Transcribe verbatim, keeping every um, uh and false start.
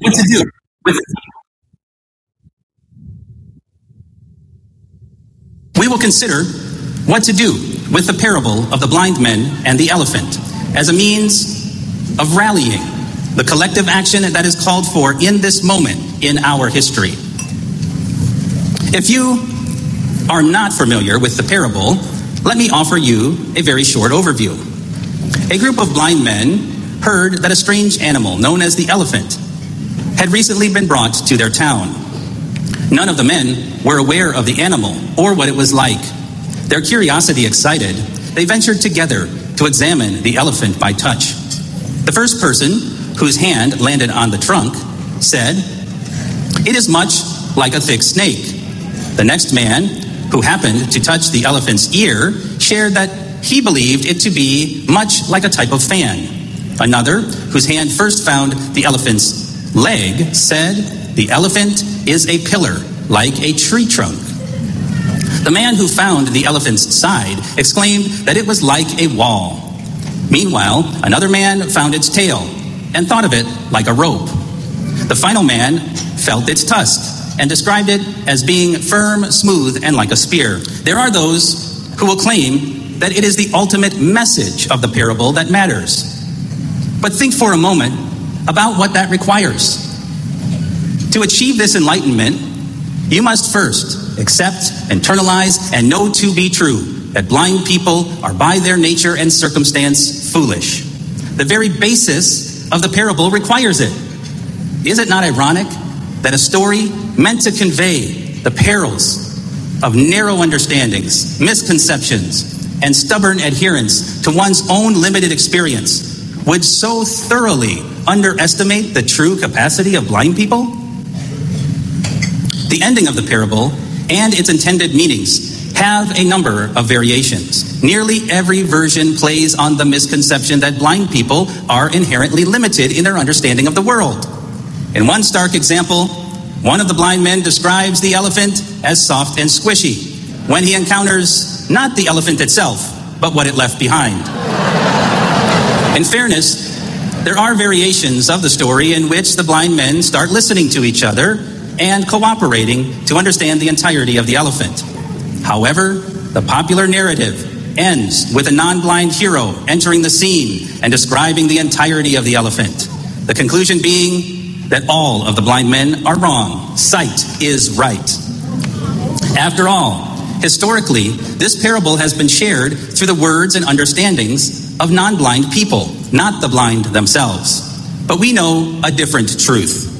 what to do with We will consider what to do with the parable of the blind men and the elephant as a means of rallying the collective action that is called for in this moment in our history. If you are not familiar with the parable, let me offer you a very short overview. A group of blind men heard that a strange animal known as the elephant had recently been brought to their town. None of the men were aware of the animal or what it was like. Their curiosity excited, they ventured together to examine the elephant by touch. The first person, whose hand landed on the trunk, said, "It is much like a thick snake." The next man, who happened to touch the elephant's ear, shared that he believed it to be much like a type of fan. Another, whose hand first found the elephant's leg, said, "The elephant is a pillar, like a tree trunk." The man who found the elephant's side exclaimed that it was like a wall. Meanwhile, another man found its tail and thought of it like a rope. The final man felt its tusk and described it as being firm, smooth, and like a spear. There are those who will claim that it is the ultimate message of the parable that matters. But think for a moment about what that requires. To achieve this enlightenment, you must first accept, internalize, and know to be true that blind people are by their nature and circumstance foolish. The very basis of the parable requires it. Is it not ironic that a story meant to convey the perils of narrow understandings, misconceptions, and stubborn adherence to one's own limited experience would so thoroughly underestimate the true capacity of blind people? The ending of the parable and its intended meanings have a number of variations. Nearly every version plays on the misconception that blind people are inherently limited in their understanding of the world. In one stark example, one of the blind men describes the elephant as soft and squishy when he encounters not the elephant itself, but what it left behind. In fairness, there are variations of the story in which the blind men start listening to each other and cooperating to understand the entirety of the elephant. However, the popular narrative ends with a non-blind hero entering the scene and describing the entirety of the elephant. The conclusion being that all of the blind men are wrong. Sight is right. After all, historically, this parable has been shared through the words and understandings of non-blind people, not the blind themselves. But we know a different truth.